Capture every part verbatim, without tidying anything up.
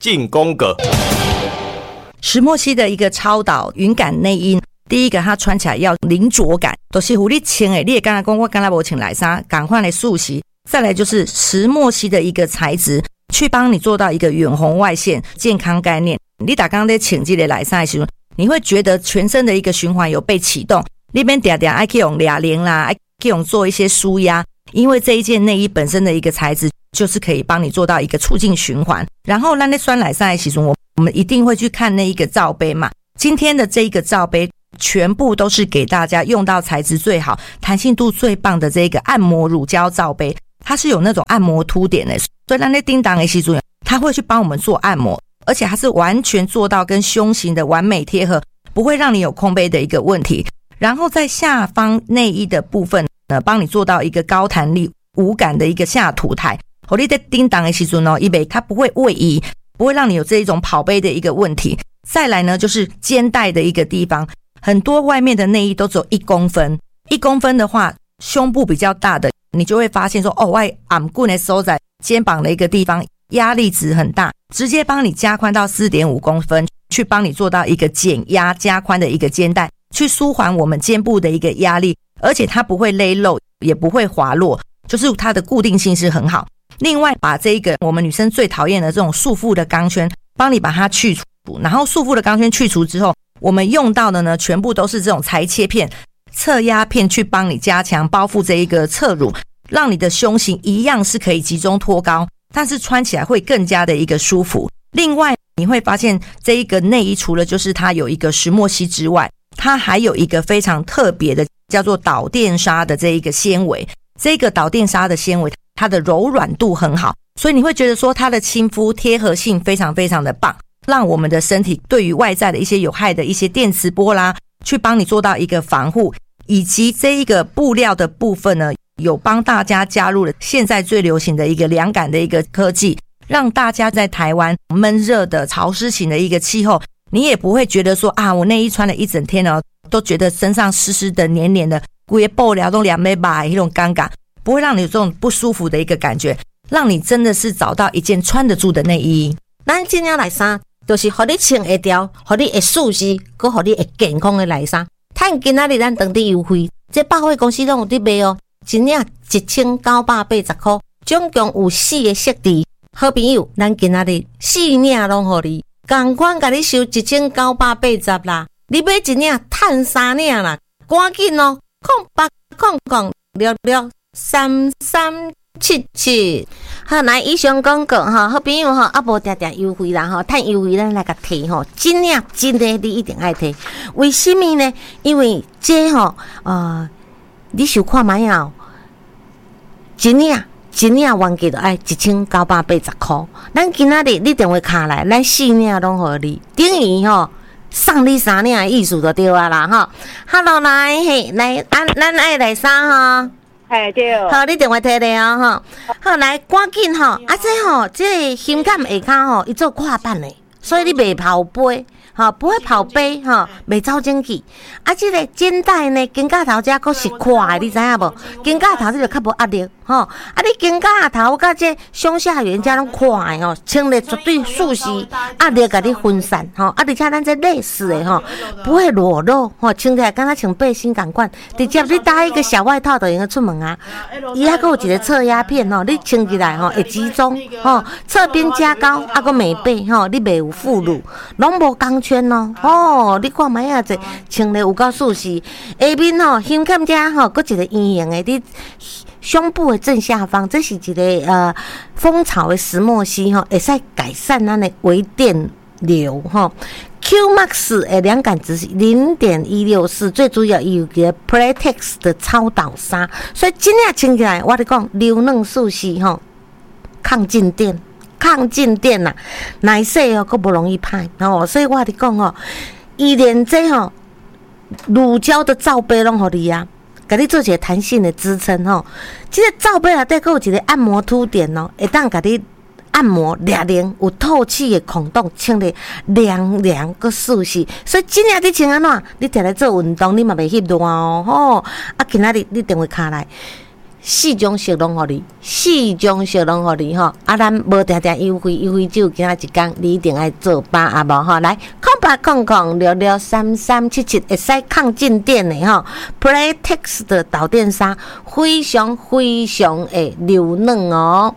进宫格。 石墨烯的一个超导云感内衣，第一个它穿起来要零着感，都、就是你穿的你也刚才说我刚才没穿来衫，赶快来速洗。再来就是石墨烯的一个材质，去帮你做到一个远红外线健康概念。你打刚才穿这个来衫的时候，你会觉得全身的一个循环有被启动，那边点点爱去用哑铃啦，爱去用做一些舒压，因为这一件内衣本身的一个材质就是可以帮你做到一个促进循环。然后咱在穿来衫的时候，我我们一定会去看那一个罩杯嘛。今天的这一个罩杯全部都是给大家用到材质最好、弹性度最棒的这个按摩乳胶罩杯，它是有那种按摩凸点的，所以咱在叮当的时候，它会去帮我们做按摩，而且它是完全做到跟胸型的完美贴合，不会让你有空杯的一个问题。然后在下方内衣的部分呢，帮你做到一个高弹力无感的一个下涂台，我你在叮当的时候呢，一杯它不会位移，不会让你有这一种跑杯的一个问题。再来呢，就是肩带的一个地方，很多外面的内衣都只有一公分，一公分的话，胸部比较大的，你就会发现说，哦，我按棍的收在肩膀的一个地方，压力值很大，直接帮你加宽到 四点五公分，去帮你做到一个减压加宽的一个肩带，去舒缓我们肩部的一个压力，而且它不会勒漏，也不会滑落，就是它的固定性是很好。另外把这一个我们女生最讨厌的这种束缚的钢圈帮你把它去除，然后束缚的钢圈去除之后，我们用到的呢全部都是这种裁切片、侧压片，去帮你加强包覆这一个侧乳，让你的胸型一样是可以集中托高，但是穿起来会更加的一个舒服。另外你会发现这一个内衣除了就是它有一个石墨烯之外，它还有一个非常特别的叫做导电纱的这一个纤维，这个导电纱的纤维它的柔软度很好，所以你会觉得说它的亲肤贴合性非常非常的棒，让我们的身体对于外在的一些有害的一些电磁波啦，去帮你做到一个防护。以及这一个布料的部分呢，有帮大家加入了现在最流行的一个凉感的一个科技，让大家在台湾闷热的潮湿型的一个气候，你也不会觉得说啊，我内衣穿了一整天哦，都觉得身上湿湿的黏黏的，整个布料都凉没吧，那种尴尬，不会让你有这种不舒服的一个感觉，让你真的是找到一件穿得住的内衣。 咱今天来衫就是让你穿会掉，让你会舒适，还让你会健康的来衫。趁今仔日咱当地优惠，这百货公司都有在卖哦，一领一千九百八十块，总共有四个色地。好朋友，咱今仔日四领拢互你，同款甲你收一千九百八十啦，你买一领趁三领啦，赶紧哦，空八空空六六三三七七。好，来以上广告哈，好朋友哈，啊无定定优惠啦哈，趁优惠咱来甲摕吼，真领真的你一定爱摕。为什么呢？因为这吼呃，你想看卖啊？一领一领原价就爱一千九百八十块，咱今仔日你电话卡来，咱四领拢互你，等于吼送你三领的意思就对啊啦哈。Hello， 来嘿，来咱咱爱来啥哈？ 哎对， 好，你电话摕来哦哈。好，来赶紧吼，啊这吼这个胸感下骹吼，伊做跨板的，所以你袂跑杯。哈、哦，不会跑杯哈，袂走进去。啊，这个肩带呢，肩胛头遮佫是宽的，你知影无？肩胛头你就较无压力吼。啊，你肩胛头甲这胸下缘遮拢宽的吼，穿咧绝对舒适，压力甲你分散吼。啊，而且咱这类似的吼，不会裸露吼，穿起来敢若穿背心共款，直接你搭一个小外套就用出门啊。伊还佫有一个侧压片吼，你穿起来吼会集中吼，侧边加高，啊佫美背吼，你袂有副乳，拢无讲。圈哦，哦，你看卖啊，这穿的有够舒适。下面吼，胸坎遮吼，搁一个圆形的，你胸部的正下方，这是一个呃蜂巢的石墨烯吼，会使改善咱的微电流吼。Q Max 的凉感值是 零点一六四， 最主要有一个 Playtex 的超导纱，所以真正穿起来，我跟你讲，柔嫩舒适吼，抗静电。抗静电呐，奶色哦，佫不容易派哦，所以我跟你讲哦，伊连这吼、哦、乳胶的罩杯拢互你啊，给你做一个弹性的支撑哦。这个罩杯内底佫有一个按摩凸点哦，会当给你按摩凉凉，有透气的孔洞，穿得凉凉佫舒适。所以真正你穿安怎，你摕来做运动，你嘛袂翕热哦。吼、哦，啊，今仔日你电话卡来。 四种色拢互你，四种色拢互你吼。啊，咱无定定优惠，优惠只有今仔一天，你一定爱做吧啊无吼。来，空八空空六六三三七七，会使抗静电的吼 ，Playtex 的导电纱非常非常的柔软哦。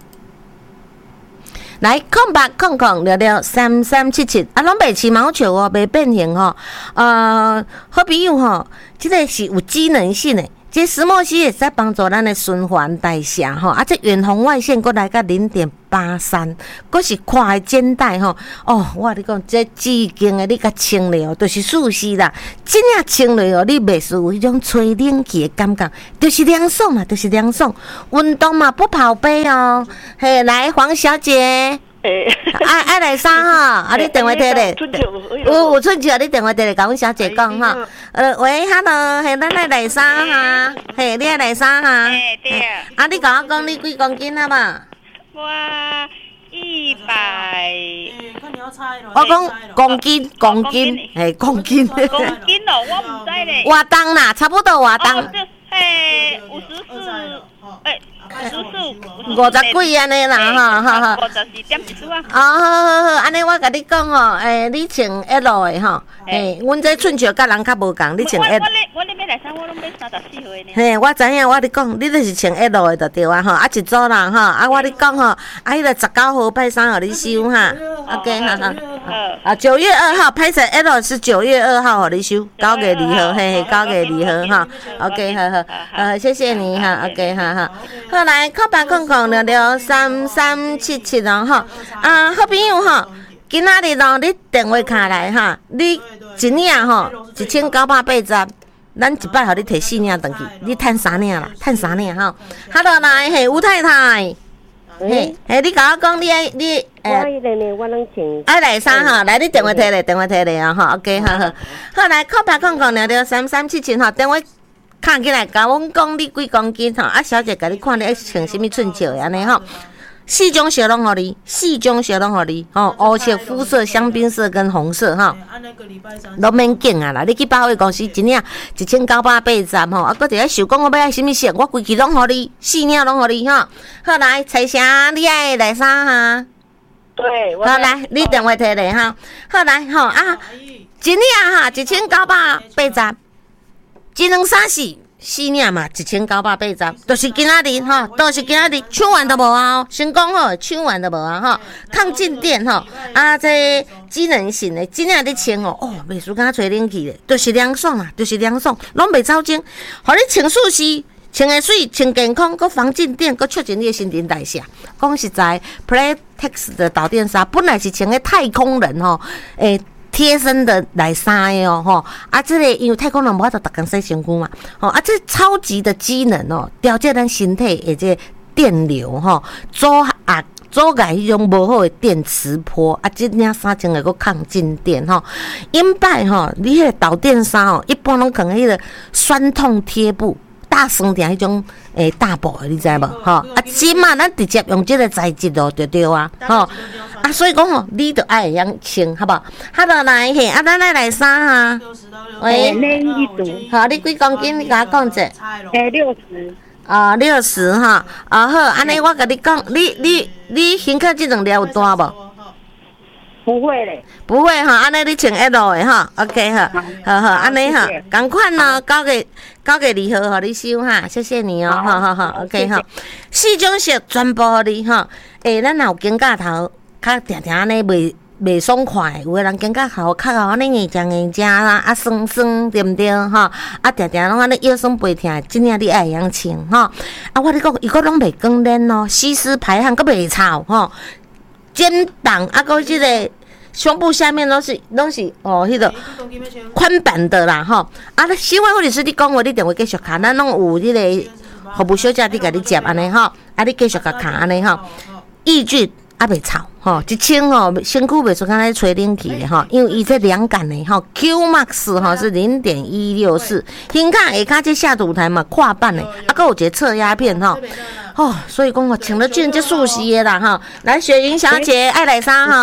来，空八空空六六三三七七，啊，拢袂起毛球哦，袂变形吼。呃，好朋友吼，这个是有机能性的。这石墨烯会使帮助咱的循环代谢吼，啊，这远红外线过来到零点八三，佫是看的肩带吼。哦，我跟你讲，这至经的你甲清了哦，就是舒适啦。真正清了哦，你袂是有迄种吹冷气的感觉，就是凉爽嘛，就是凉爽。运动嘛，不跑杯哦。嘿，来，黄小姐。爱爱来啥哈？啊，你电话摕咧？有有春秋，你电话摕咧，甲阮小姐讲哈。呃，喂 ，hello， 嘿，咱爱来啥哈？嘿，你爱来啥哈？ 哎，对。 啊，你甲我讲你几公斤好无？ 我一百。 我讲公斤，公斤，嘿，公斤。 公斤哦，我唔知咧。 活动啦，差不多活动。 哦，嘿，五十四，哎。五十四， 五十几安尼啦，哈哈哈。 五十四点一四啊。 哦，好好好，安尼我甲你讲哦，诶，你穿 L 的吼，诶，阮这寸尺甲人较无共，你穿 L。 我咧，我咧要来衫，我拢买三十四岁呢。 嘿，我知影，我咧讲，你就是穿 L 的就对啊，吼，啊一组人吼，啊我咧讲吼，啊迄个十九号派衫互你收哈 ，OK 哈哈。啊，九月二号拍成 L 是九月二号互你收，九月二号，嘿嘿，九月二号哈 ，OK 好好，呃，谢谢你哈 ，OK 哈哈。好来，空八空空六六三三七七哦吼，啊，好朋友吼，今仔日咯，你电话卡来哈，你一领吼一千九百八十，咱一摆互你摕四领转去，你趁三领啦，趁三领吼。Hello 来，嘿，吴太太，嘿，嘿，你甲我讲你爱你诶，我迄个呢，我拢穿。 爱来啥吼？来，你电话摕咧，电话摕咧啊吼 ，OK 好好。好来，空八空空六六三三七七吼，电话。看起来，甲阮讲你几公斤吼？啊，小姐甲你看你爱穿什么寸尺的安尼吼？四种色拢互你，四种色拢互你吼，乌色、肤色、香槟色跟红色吼，拢免紧啊啦！你去百货公司一领一千九百八十吼，啊，搁一个手讲我要爱什么色，我规支拢互你，四领拢互你吼。好来，彩霞，你爱来啥哈？ 对， 好来，你电话摕咧哈。好来吼啊，一领哈一千九百八十。这两衫是四领嘛，一千九百八十，就是今仔日吼，都是今仔日抢完都无啊、哦，先讲好，抢完都无啊吼，抗静电吼，啊这机能性的，真正你穿哦，哦，袂输敢吹冷气的，就是凉爽啊，就是凉爽，拢袂走精，互你穿舒适。穿的水，穿健康，佮防静电，佮促进你的新陈代谢。讲实在 ，Playtex 的导电纱本来是穿的太空人吼，诶。贴身的来衫的哦，吼啊，这个因为太空人无法度逐工洗身躯嘛，吼啊，这超级的机能哦，调节咱身体的这电流吼，阻啊阻碍迄种无好的电磁波啊，这领衫穿个佮抗静电吼，因摆吼，你迄个导电衫哦，一般拢可能迄个酸痛贴布。大酸定迄种诶大布的，你知无？吼啊，即嘛咱直接用即个材质咯，对对啊，吼啊，所以讲吼，你着爱会晓穿，好无？好着来嘿，啊，咱来来衫哈。喂， 内衣组。 好，你几公斤？你甲我讲者。 诶，六十。 啊，六十哈。啊好，安尼我甲你讲，你你你身躯即两条有大无？ 不会嘞， 不会哈，安尼你穿 L 的哈 ，OK 哈，好好，安尼哈，同款咯，九月九月二号互你收哈，谢谢你哦，好好好 ，OK 哈，四种色全部互你哈，诶，咱若有肩胛头，较定定安尼袂袂爽快，有个人肩胛头较安尼硬正硬正啦，啊酸酸对毋对哈？啊定定拢安尼腰酸背痛，真正你爱样穿哈，啊我你讲，伊个拢袂光嫩哦，吸湿排汗，佫袂臭吼。肩膀啊，搁即个胸部下面都是拢是哦，迄、那个宽版的啦吼。啊，希望或者是你讲话，你电话继续卡，咱拢有迄个服务小姐伫甲你接安尼吼，啊，你继续甲卡安尼吼，抑菌啊袂臭吼，一穿吼身躯袂出敢咧吹冷气的吼，因为伊这凉感的吼 ，Q Max 吼是零点一六四，胸卡下骹这下土台嘛，跨版的，啊，搁有一个侧压片吼。哦，所以讲我请了俊就熟悉的啦哈，来雪云小姐爱来啥哈？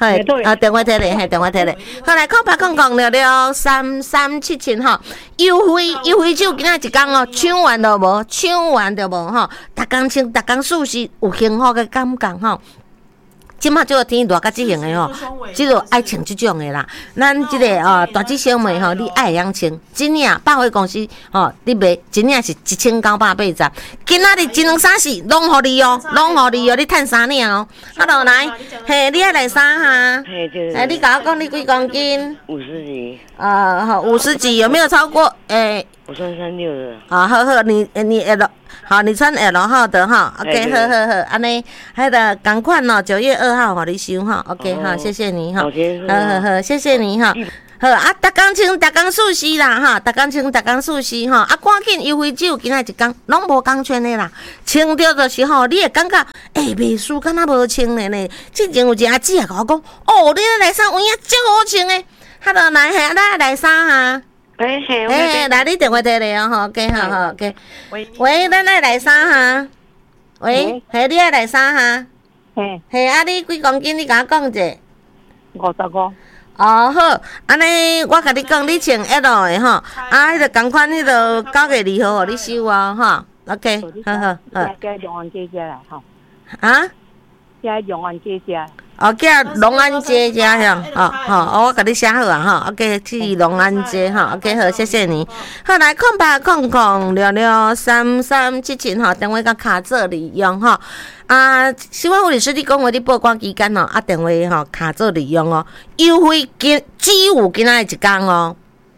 嘿，啊，电话摕咧，嘿，电话摕咧。好来，空八空空六六三三七七吼，优惠优惠酒今仔一工哦，抢完都无，抢完都无吼，逐工穿，逐工舒适，有幸福的感觉吼。即马即个天热甲即型的吼，即个爱穿即种的啦。咱即个哦大姐小妹吼，你爱会晓穿，真正百货公司吼，你卖真正是一千九百八十。今仔日一两三四拢互你哦，拢互你哦，你趁三领哦。啊，落来，嘿，你爱来衫哈？ 嘿，就是。 哎，你甲我讲你几公斤？ 五十几。 啊，好，五十几，有没有超过？诶。 我穿三六的。 啊，好好，你你 L， 好，你穿 L 号的哈 ，OK， 好好好，安尼，迄个赶快哦，九月二号互你收哈 ，OK， 好，谢谢你哈，好好好，谢谢你哈，好啊，逐工穿，逐工舒适啦哈，逐工穿，逐工舒适哈，啊，赶紧优惠酒，今仔一工拢无讲穿的啦，穿着就是吼，你会感觉诶，袂输，敢若无穿的呢。之前有一个阿姊也甲我讲，哦，你来衫有影真好穿的，哈落来，嘿，咱来衫哈。 喂，嘿， 哎，来，你电话摕来哦，吼 ，OK， 好好 ，OK。喂，喂，咱爱来衫哈？喂，嘿，你爱来衫哈？ 嘿， 嘿，啊，你几公斤？你甲我讲者。 五十五。 哦，好，安尼我甲你讲，你穿 L 的吼，啊，迄个同款，迄个九月二号互你收哦，吼 ，OK， 好好好。 叫永安姐姐来吼。 啊？ 叫永安姐姐。 哦，叫龙安街遮样，哦吼，我甲你写好啊，吼 ，OK， 去龙安街，吼 ，OK， 好，谢谢你。好，来空八空空六六三三七七，吼，电话甲卡做利用，吼。啊，希望护理师你讲话你报关期间哦，啊，电话吼卡做利用哦，优惠今只有今仔一天哦。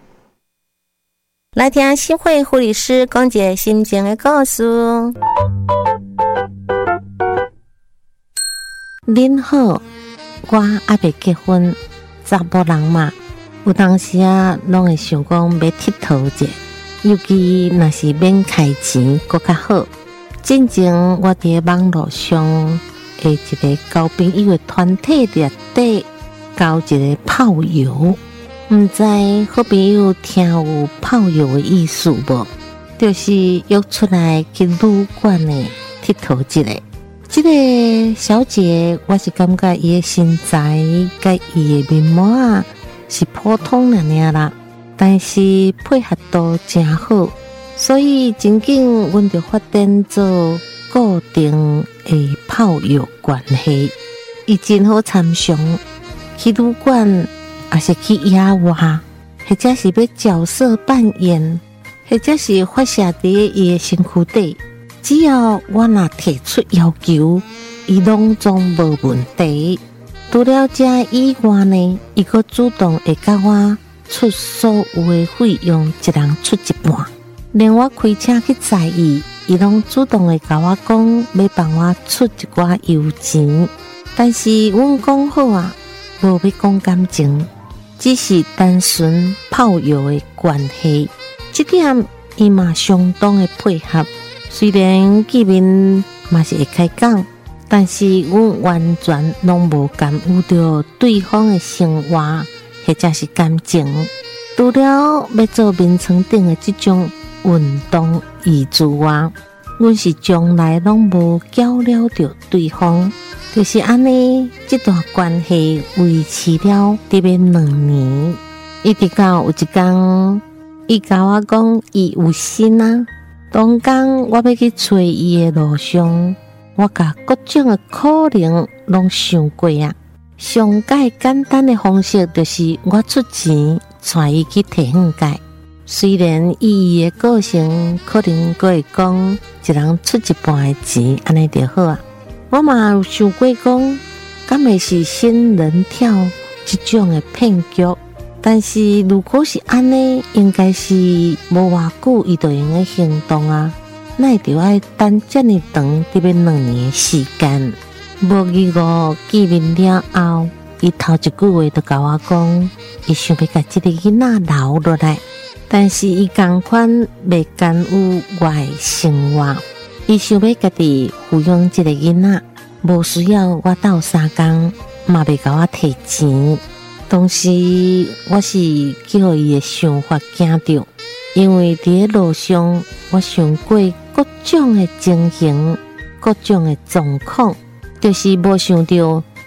来听新会护理师讲一个心情的故事。恁好，我还未结婚，查甫人嘛，有当时啊，拢会想讲要佚佗者，尤其若是免开钱，搁较好。之前我伫网络上的一个交朋友的团体内底交一个炮友，毋知好朋友听有炮友的意思无？就是约出来去旅馆的佚佗一下。这个小姐，我是感觉伊的身材甲伊的面貌啊是普通那样啦，但是配合度真好，所以真紧阮就发展做固定的炮友关系。伊真好参详，去旅馆也是去野外，或者是要角色扮演，或者是发射伫伊的身躯底。只要我若提出要求，伊拢总无问题。除了这以外呢，伊阁主动会甲我出所有的费用，一人出一半。连我开车去载伊，伊拢主动会甲我讲要帮我出一寡油钱。但是阮讲好啊，无要讲感情，只是单纯炮友的关系。这点伊嘛相当的配合。虽然见面嘛是会开讲，但是阮完全拢无感悟到对方的生活或者是感情。除了要做眠床顶的这种运动以之外，阮是从来拢无交流到对方，就是安尼，这段关系维持了得要两年，一直到有一天，伊甲我讲伊有心啊。当天我要去找伊的路上，我甲各种的可能拢想过啊。上介简单的方式就是我出钱带伊去提款界。虽然以伊的个性，可能佫会讲一人出一半的钱，安尼就好啊。我嘛有想过讲，敢会是仙人跳这种的骗局。但是如果是安尼，应该是无偌久伊就用的行动啊，那会着爱等这么长，得要两年的时间。无几个见面了后，伊头一句话就甲我讲，伊想要甲这个囡仔留落来，但是伊同款袂甘有我的生活，伊想要家己抚养这个囡仔，无需要我斗相共，嘛袂甲我提钱。当时我是叫伊的想法惊着，因为伫路上我想过各种的情形、各种的状况，就是无想到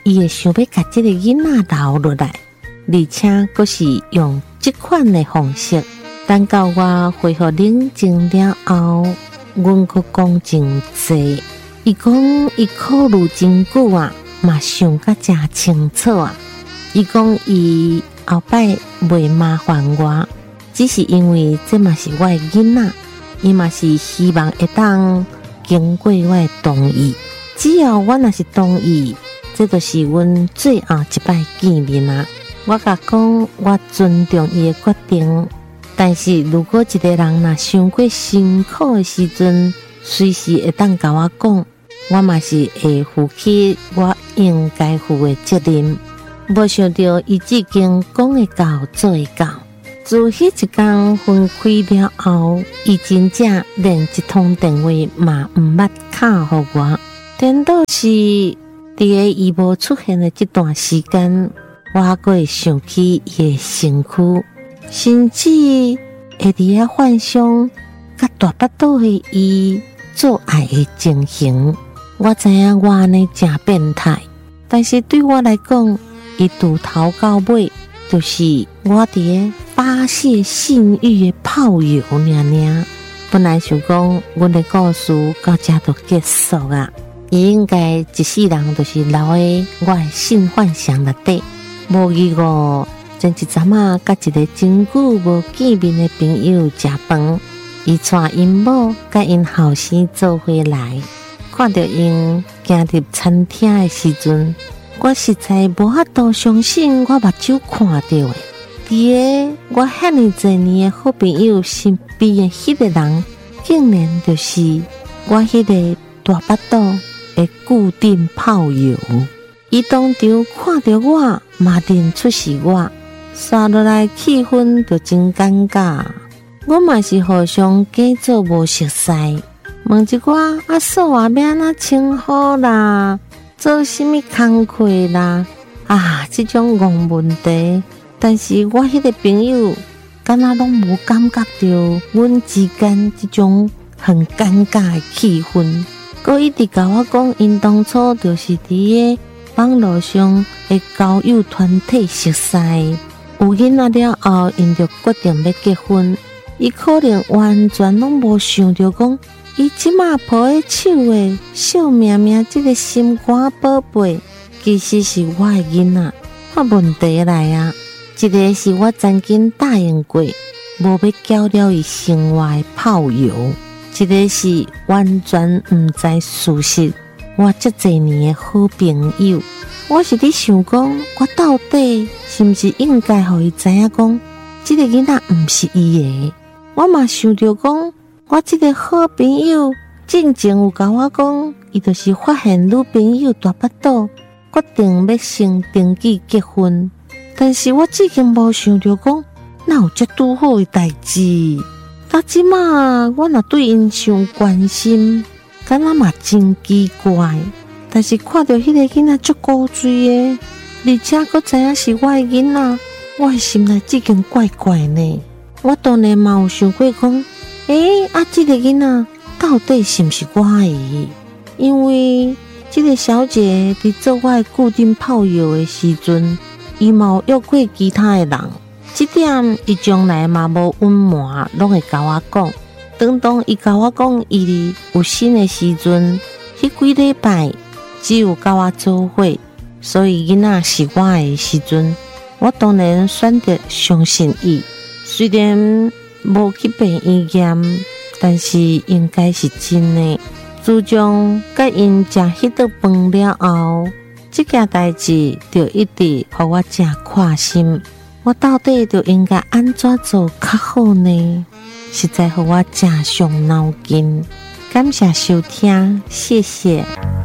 伊会想要甲即个囡仔留落来，而且阁是用即款的方式。等到我恢复冷静了后，阮阁讲真济。伊讲伊考虑真久啊，嘛想甲真清楚啊。伊讲伊后摆袂麻烦我，只是因为这嘛是我的囡仔，伊嘛是希望会当经过我的同意。只要我若是同意，这就是阮最后一摆见面啊。我甲讲，我尊重伊的决定，但是如果一个人若伤过辛苦的时阵，随时会当甲我讲，我嘛是会负起我应该负的责任。无想到伊已经讲会到做会到。自迄一天分开了后，伊真正连一通电话嘛毋捌敲互我。颠倒是伫个伊无出现的这段时间，我还会想起伊的身躯，甚至会伫遐幻想甲大巴肚的伊做爱的情形。我知影我安尼真变态，但是对我来讲，伊从头到尾就是我伫发泄性欲的炮友尔尔。本来想讲，阮的故事到这就结束啊，伊应该一世人就是留喺我的性幻想内底。无意外，前一阵仔甲一个真久无见面的朋友食饭，伊带因某甲因后生做伙来，看到因行入餐厅的时阵，我实在无法度相信我目睭看到的。伫个我遐尼侪年的好朋友身边的迄个人，竟然就是我迄个大巴肚的固定炮友。伊当场看到我，嘛认出是我，刷落来气氛就真尴尬。我嘛是互相假做无熟悉，问一寡啊嫂啊要安怎称呼啦，做什么工课啦，啊这种戆问题。但是我迄个朋友敢若拢无感觉到阮之间这种很尴尬的气氛，佮一直甲我讲，因当初就是伫个网络上的交友团体熟悉，有囡仔了后，因就决定要结婚。伊可能完全拢无想到讲，伊即马抱喺手的笑命命这个心肝宝贝，其实是我的囡仔。啊，问题来啊！一个是我曾经答应过无要交了伊生活的炮友，一个是完全毋知事实。我这侪年的好朋友，我是伫想讲，我到底是毋是应该互伊知影讲，这个囡仔毋是伊的？我嘛想着讲，我这个好朋友之前有甲我讲，伊就是发现女朋友大巴肚，决定要先登记结婚。但是我至今无想着讲，哪有这拄好的代志？到即马我若对因伤关心，敢若嘛真奇怪。但是看到迄个囡仔足古锥的，而且佫知影是我的囡仔，我的心内至今怪怪呢。我当然嘛有想过讲，诶、欸，啊，这个囡仔到底是毋是我的？因为这个小姐伫做我的固定炮友的时阵，伊嘛有约过其他的人，这点伊将来嘛无隐瞒，拢会甲我讲。当当伊甲我讲伊有新的时阵，迄几礼拜只有甲我做伙，所以囡仔是我的时阵，我当然选择相信伊。虽然无去病院验，但是应该是真的。自从甲因食迄顿饭了后，这件代志就一直互我真看心。我到底就应该安怎做较好呢？实在互我真伤脑筋。感谢收听，谢谢。